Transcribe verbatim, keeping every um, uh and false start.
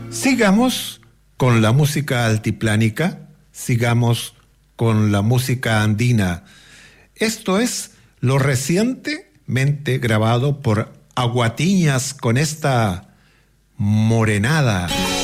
Sigamos con la música altiplánica, sigamos con la música andina. Esto es lo recientemente grabado por Aguatiñas con esta Morenada.